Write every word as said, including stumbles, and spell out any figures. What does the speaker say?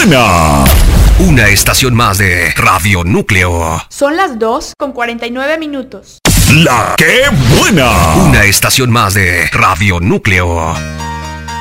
buena! Una estación más de Radio Núcleo. Son las dos con cuarenta y nueve minutos. ¡La que buena! Una estación más de Radio Núcleo.